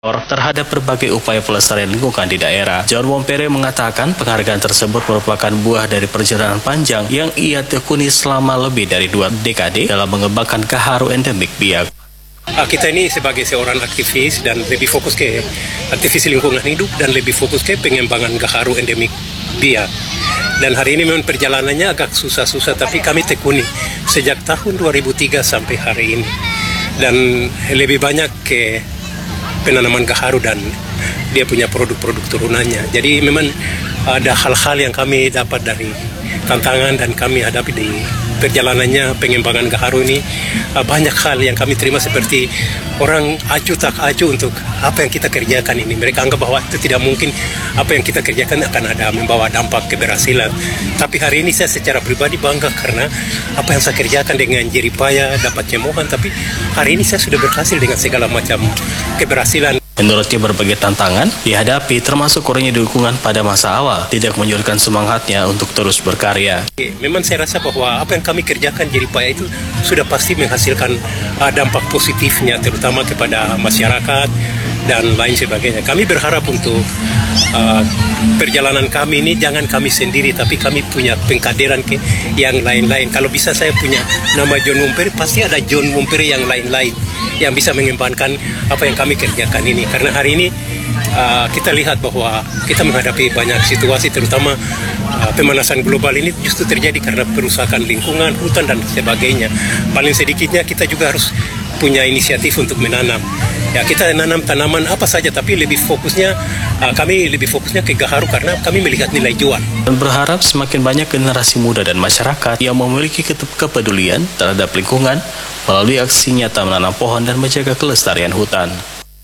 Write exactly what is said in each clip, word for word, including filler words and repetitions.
terhadap berbagai upaya pelestarian lingkungan di daerah. John Wompere mengatakan penghargaan tersebut merupakan buah dari perjalanan panjang yang ia tekuni selama lebih dari dua dekade dalam mengembangkan gaharu endemik biak. Kita ini sebagai seorang aktivis dan lebih fokus ke aktivis lingkungan hidup dan lebih fokus ke pengembangan gaharu endemik biak. Dan hari ini memang perjalanannya agak susah-susah, tapi kami tekuni sejak tahun dua ribu tiga sampai hari ini. Dan lebih banyak ke penanaman gaharu dan dia punya produk-produk turunannya. Jadi memang ada hal-hal yang kami dapat dari tantangan dan kami hadapi di perjalanannya pengembangan gaharu ini. Banyak hal yang kami terima seperti orang acuh tak acuh untuk apa yang kita kerjakan ini. Mereka anggap bahwa itu tidak mungkin, apa yang kita kerjakan akan ada membawa dampak keberhasilan. Tapi hari ini saya secara pribadi bangga karena apa yang saya kerjakan dengan jerih payah dapat cemohan, tapi hari ini saya sudah berhasil dengan segala macam keberhasilan. Menurutnya berbagai tantangan dihadapi termasuk kurangnya dukungan pada masa awal tidak menyurutkan semangatnya untuk terus berkarya. Memang saya rasa bahwa apa yang kami kerjakan jerih payah itu sudah pasti menghasilkan uh, dampak positifnya terutama kepada masyarakat dan lain sebagainya. Kami berharap untuk uh, perjalanan kami ini jangan kami sendiri, tapi kami punya pengkaderan ke yang lain-lain. Kalau bisa saya punya nama John Wompere, pasti ada John Wompere yang lain-lain yang bisa mengembangkan apa yang kami kerjakan ini. Karena hari ini uh, kita lihat bahwa kita menghadapi banyak situasi, terutama uh, pemanasan global ini justru terjadi karena perusakan lingkungan, hutan dan sebagainya. Paling sedikitnya kita juga harus punya inisiatif untuk menanam. Ya, kita nanam tanaman apa saja, tapi lebih fokusnya uh, kami lebih fokusnya ke gaharu karena kami melihat nilai jual. Dan berharap semakin banyak generasi muda dan masyarakat yang memiliki kepedulian terhadap lingkungan melalui aksi nyata menanam pohon dan menjaga kelestarian hutan.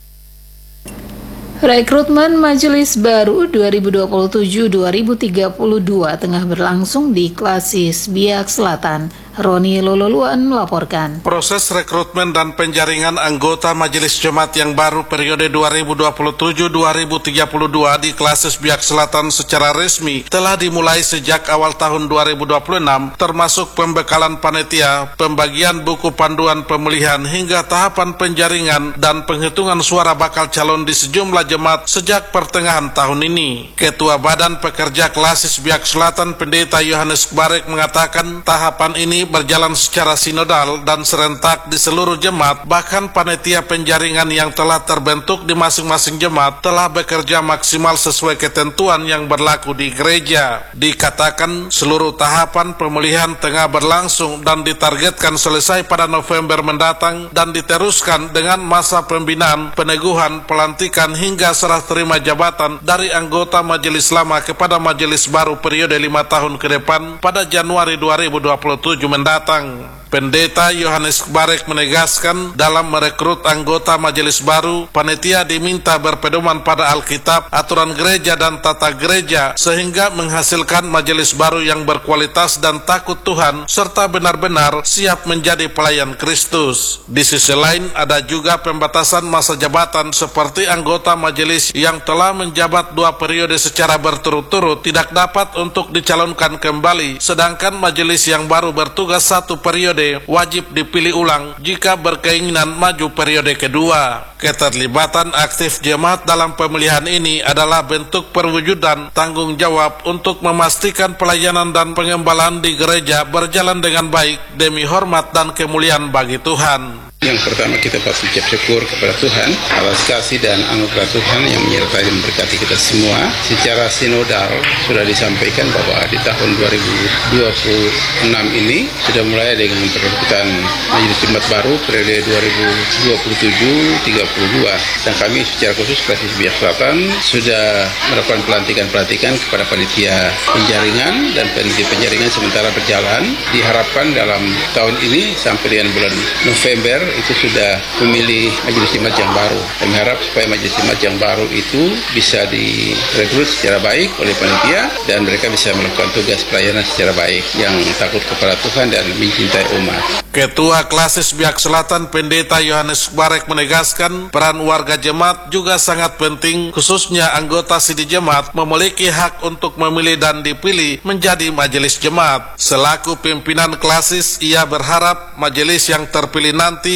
Rekrutmen Majelis Baru dua ribu dua puluh tujuh dua ribu tiga puluh dua tengah berlangsung di Klasis Biak Selatan. Roni Lololuan melaporkan. Proses rekrutmen dan penjaringan anggota Majelis Jemaat yang baru periode dua ribu dua puluh tujuh dua ribu tiga puluh dua di Klasis Biak Selatan secara resmi telah dimulai sejak awal tahun dua ribu dua puluh enam, termasuk pembekalan panitia, pembagian buku panduan pemilihan hingga tahapan penjaringan dan penghitungan suara bakal calon di sejumlah jemaat sejak pertengahan tahun ini. Ketua Badan Pekerja Klasis Biak Selatan Pendeta Yohanes Barek mengatakan tahapan ini berjalan secara sinodal dan serentak di seluruh jemaat, bahkan panitia penjaringan yang telah terbentuk di masing-masing jemaat telah bekerja maksimal sesuai ketentuan yang berlaku di gereja. Dikatakan seluruh tahapan pemilihan tengah berlangsung dan ditargetkan selesai pada November mendatang dan diteruskan dengan masa pembinaan, peneguhan, pelantikan hingga serah terima jabatan dari anggota majelis lama kepada majelis baru periode lima tahun ke depan pada Januari dua ribu dua puluh tujuh mendatang. Pendeta Yohanes Barek menegaskan dalam merekrut anggota majelis baru, panitia diminta berpedoman pada Alkitab, aturan gereja dan tata gereja sehingga menghasilkan majelis baru yang berkualitas dan takut Tuhan serta benar-benar siap menjadi pelayan Kristus. Di sisi lain ada juga pembatasan masa jabatan seperti anggota majelis yang telah menjabat dua periode secara berturut-turut tidak dapat untuk dicalonkan kembali, sedangkan majelis yang baru bertugas satu periode wajib dipilih ulang jika berkeinginan maju periode kedua. Keterlibatan aktif jemaat dalam pemilihan ini adalah bentuk perwujudan tanggung jawab untuk memastikan pelayanan dan pengembalaan di gereja berjalan dengan baik demi hormat dan kemuliaan bagi Tuhan. Yang pertama kita pasti ucap syukur kepada Tuhan atas kasih dan anugerah Tuhan yang menyertai dan memberkati kita semua. Secara sinodal sudah disampaikan bahwa di tahun dua ribu dua puluh enam ini sudah mulai dengan perekrutan Majelis Jemaat baru periode dua ribu dua puluh tujuh tiga puluh dua, dan kami secara khusus Klasis Biak Selatan sudah melakukan pelantikan-pelantikan kepada panitia penjaringan dan panitia penjaringan sementara berjalan. Diharapkan dalam tahun ini sampai dengan bulan November itu sudah memilih majelis jemaat yang baru. Kami harap supaya majelis jemaat yang baru itu bisa direkrut secara baik oleh panitia dan mereka bisa melakukan tugas pelayanan secara baik yang takut kepada Tuhan dan mencintai umat. Ketua Klasis Biak Selatan Pendeta Yohanes Barek menegaskan peran warga jemaat juga sangat penting, khususnya anggota sidi jemaat memiliki hak untuk memilih dan dipilih menjadi majelis jemaat. Selaku pimpinan Klasis, ia berharap majelis yang terpilih nanti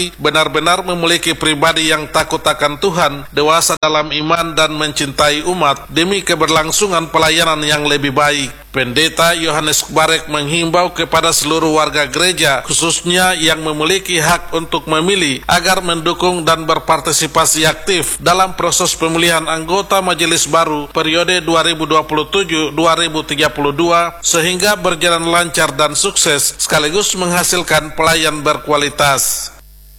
Bupati benar-benar memiliki pribadi yang takut akan Tuhan, dewasa dalam iman dan mencintai umat demi keberlangsungan pelayanan yang lebih baik. Pendeta Yohanes Barek menghimbau kepada seluruh warga gereja, khususnya yang memiliki hak untuk memilih, agar mendukung dan berpartisipasi aktif dalam proses pemilihan anggota majelis baru periode dua ribu dua puluh tujuh sampai dua ribu tiga puluh dua sehingga berjalan lancar dan sukses sekaligus menghasilkan pelayan berkualitas.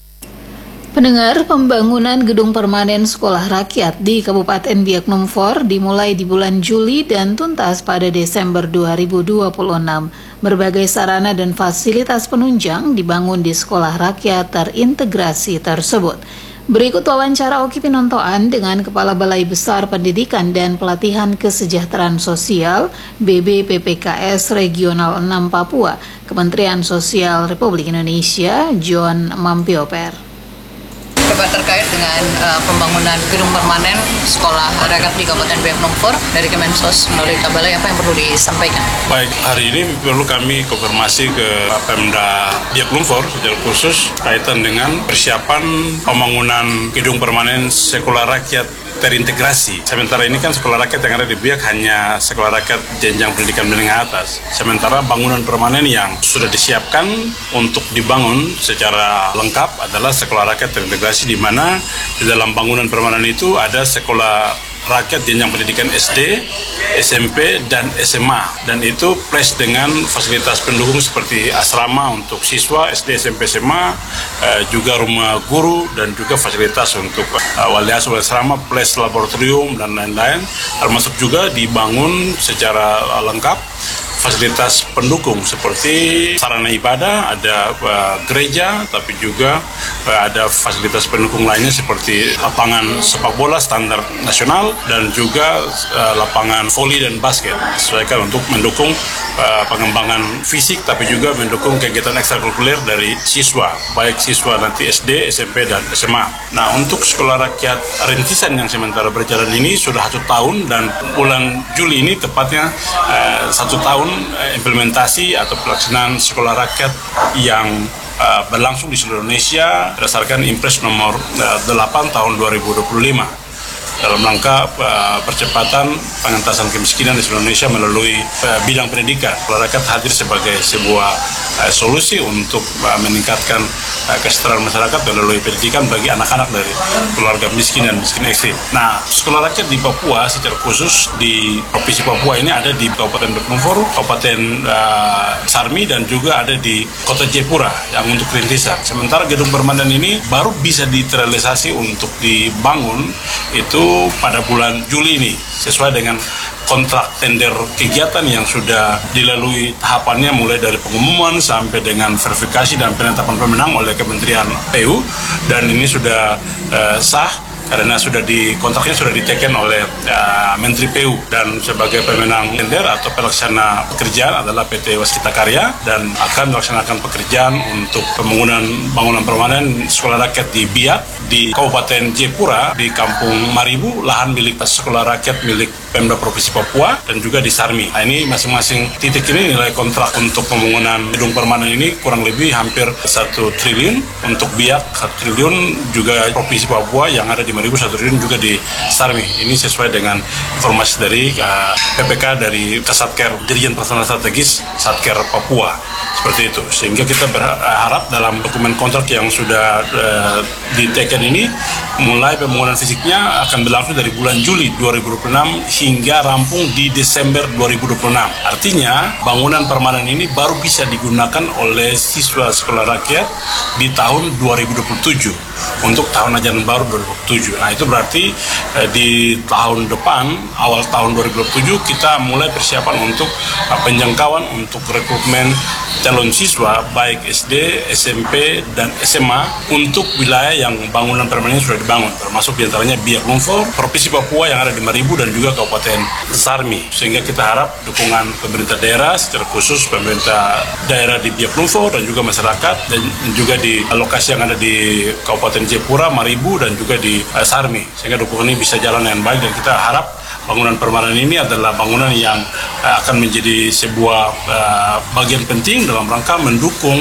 Pendengar, pembangunan gedung permanen sekolah rakyat di Kabupaten Biak Numfor dimulai di bulan Juli dan tuntas pada Desember dua ribu dua puluh enam. Berbagai sarana dan fasilitas penunjang dibangun di sekolah rakyat terintegrasi tersebut. Berikut wawancara Oki Pinontoan dengan Kepala Balai Besar Pendidikan dan Pelatihan Kesejahteraan Sosial B B P P K S Regional enam Papua, Kementerian Sosial Republik Indonesia, John Mampioper. Terkait dengan uh, pembangunan gedung permanen sekolah rakyat di Kabupaten Biak Numfor dari Kemensos melalui Kabalai, apa yang perlu disampaikan? Baik, hari ini perlu kami konfirmasi ke Pemda Biak Numfor secara khusus kaitan dengan persiapan pembangunan gedung permanen sekolah rakyat terintegrasi. Sementara ini kan sekolah rakyat yang ada di Biak hanya sekolah rakyat jenjang pendidikan menengah atas. Sementara bangunan permanen yang sudah disiapkan untuk dibangun secara lengkap adalah sekolah rakyat terintegrasi, di mana di dalam bangunan permanen itu ada sekolah rakyat jenjang pendidikan S D, S M P, dan S M A, dan itu plus dengan fasilitas pendukung seperti asrama untuk siswa S D, S M P, S M A, eh, juga rumah guru, dan juga fasilitas untuk eh, wali asuh asrama plus laboratorium dan lain-lain, termasuk juga dibangun secara eh, lengkap fasilitas pendukung seperti sarana ibadah, ada uh, gereja, tapi juga uh, ada fasilitas pendukung lainnya seperti lapangan sepak bola standar nasional dan juga uh, lapangan voli dan basket, disesuaikan untuk mendukung uh, pengembangan fisik, tapi juga mendukung kegiatan ekstrakurikuler dari siswa, baik siswa nanti S D, S M P, dan S M A. Nah, untuk sekolah rakyat rintisan yang sementara berjalan ini sudah satu tahun, dan bulan Juli ini tepatnya uh, satu tahun implementasi atau pelaksanaan sekolah rakyat yang uh, berlangsung di seluruh Indonesia berdasarkan Impres nomor uh, delapan tahun dua ribu dua puluh lima dalam rangka uh, percepatan pengentasan kemiskinan di seluruh Indonesia melalui uh, bidang pendidikan. Sekolah rakyat hadir sebagai sebuah uh, solusi untuk uh, meningkatkan uh, kesejahteraan masyarakat melalui pendidikan bagi anak-anak dari keluarga miskin dan miskin ekstrim. Nah, sekolah rakyat di Papua secara khusus di Provinsi Papua ini ada di Kabupaten Biak Numfor, Kabupaten uh, Sarmi, dan juga ada di Kota Jayapura yang untuk rintisan. Sementara gedung permanen ini baru bisa diterrealisasi untuk dibangun itu pada bulan Juli ini, sesuai dengan kontrak tender kegiatan yang sudah dilalui tahapannya mulai dari pengumuman sampai dengan verifikasi dan penetapan pemenang oleh Kementerian P U, dan ini sudah uh, sah karena sudah di kontraknya sudah diteken oleh uh, Menteri P U, dan sebagai pemenang tender atau pelaksana pekerjaan adalah P T Waskita Karya, dan akan melaksanakan pekerjaan untuk pembangunan bangunan permanen sekolah rakyat di Biak, di Kabupaten Jayapura, di Kampung Maribu, lahan milik sekolah rakyat milik Pemda Provinsi Papua, dan juga di Sarmi. Nah, ini masing-masing titik ini nilai kontrak untuk pembangunan gedung permanen ini kurang lebih hampir satu triliun untuk Biak, satu triliun juga Provinsi Papua yang ada di Maribu, satu triliun juga di Sarmi. Ini sesuai dengan informasi dari uh, P P K dari Kasatker Dirjen Pelaksana Strategis Satker Papua, seperti itu. Sehingga kita berharap dalam dokumen kontrak yang sudah uh, diteken ini, mulai pembangunan fisiknya akan berlangsung dari bulan Juli dua ribu dua puluh enam hingga rampung di Desember dua ribu dua puluh enam. Artinya bangunan permanen ini baru bisa digunakan oleh siswa sekolah rakyat di tahun dua ribu dua puluh tujuh untuk tahun ajaran baru dua ribu dua puluh tujuh. Nah, itu berarti eh, di tahun depan, awal tahun dua ribu dua puluh tujuh, kita mulai persiapan untuk eh, penjangkauan untuk rekrutmen calon siswa baik S D, S M P, dan S M A untuk wilayah yang bangunan permanen sudah dibangun, termasuk diantaranya Biak Numfor, Provinsi Papua yang ada di Maribu, dan juga Kabupaten Sarmi. Sehingga kita harap dukungan pemerintah daerah, secara khusus pemerintah daerah di Biak Numfor dan juga masyarakat, dan juga di lokasi yang ada di Kabupaten Jayapura, Maribu, dan juga di uh, Sarmi, sehingga dukungan ini bisa jalan dengan baik, dan kita harap bangunan permanen ini adalah bangunan yang uh, akan menjadi sebuah uh, bagian penting dalam rangka mendukung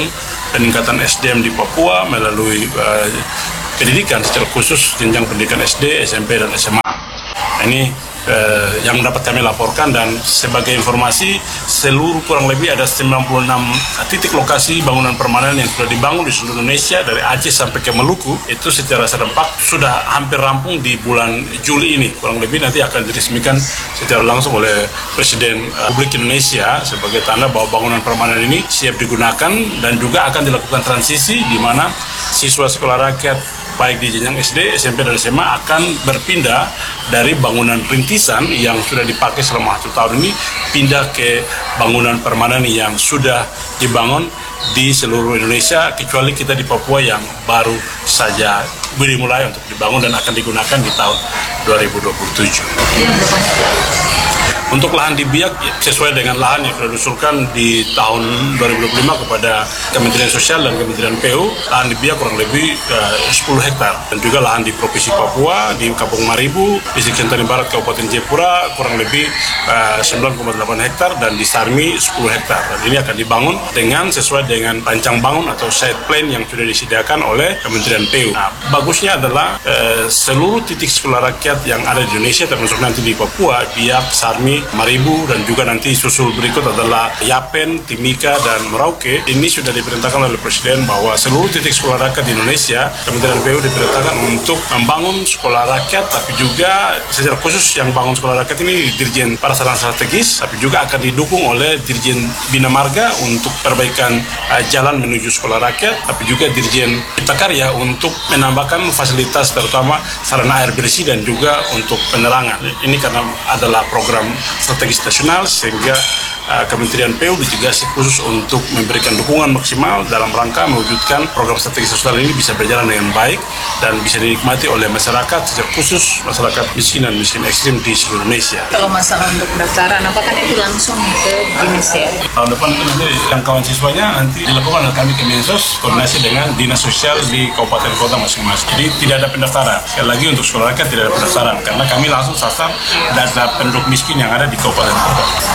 peningkatan S D M di Papua melalui uh, pendidikan secara khusus jenjang pendidikan S D, S M P, dan S M A. Ini Eh, yang dapat kami laporkan, dan sebagai informasi seluruh kurang lebih ada sembilan puluh enam titik lokasi bangunan permanen yang sudah dibangun di seluruh Indonesia dari Aceh sampai ke Maluku itu secara serempak sudah hampir rampung di bulan Juli ini. Kurang lebih nanti akan diresmikan secara langsung oleh Presiden Republik Indonesia sebagai tanda bahwa bangunan permanen ini siap digunakan, dan juga akan dilakukan transisi di mana siswa sekolah rakyat baik di jenjang S D, S M P, dan S M A akan berpindah dari bangunan rintisan yang sudah dipakai selama satu tahun ini pindah ke bangunan permanen yang sudah dibangun di seluruh Indonesia, kecuali kita di Papua yang baru saja dimulai untuk dibangun dan akan digunakan di tahun dua ribu dua puluh tujuh. Untuk lahan di Biak sesuai dengan lahan yang sudah diusulkan di tahun dua ribu dua puluh lima kepada Kementerian Sosial dan Kementerian P U, lahan di Biak kurang lebih uh, sepuluh hektar, dan juga lahan di Provinsi Papua di Kampung Maribu, Distrik Sentani Barat Kabupaten Jayapura kurang lebih uh, sembilan koma delapan hektar, dan di Sarmi sepuluh hektar. Dan ini akan dibangun dengan sesuai dengan rancang bangun atau site plan yang sudah disediakan oleh Kementerian P U. Nah, bagusnya adalah uh, seluruh titik sekolah rakyat yang ada di Indonesia, termasuk nanti di Papua, Biak, Sarmi, Maribu, dan juga nanti susul berikut adalah Yapen, Timika, dan Merauke. Ini sudah diperintahkan oleh Presiden bahwa seluruh titik sekolah rakyat di Indonesia, Kementerian P U diperintahkan untuk membangun sekolah rakyat, tapi juga secara khusus yang bangun sekolah rakyat ini Dirjen Prasarana Strategis, tapi juga akan didukung oleh Dirjen Bina Marga untuk perbaikan uh, jalan menuju sekolah rakyat, tapi juga Dirjen Cipta Karya untuk menambahkan fasilitas terutama sarana air bersih dan juga untuk penerangan. Ini karena adalah program strategis nasional, sehingga uh, Kementerian P U ditugasi khusus untuk memberikan dukungan maksimal dalam rangka mewujudkan program strategis nasional ini bisa berjalan dengan baik dan bisa dinikmati oleh masyarakat, secara khusus masyarakat miskin dan miskin ekstrim di seluruh Indonesia. Kalau masalah untuk pendaftaran, apakah itu langsung ke Dinas ya? Tahun depan itu nanti jangkauan siswanya nanti dilakukan oleh kami Kemensos koordinasi dengan Dinas Sosial di kabupaten kota masing-masing. Jadi tidak ada pendaftaran. Sekali lagi untuk sekolah rakyat tidak ada pendaftaran karena kami langsung sasar data penduduk miskin yang ada di kabupaten kota.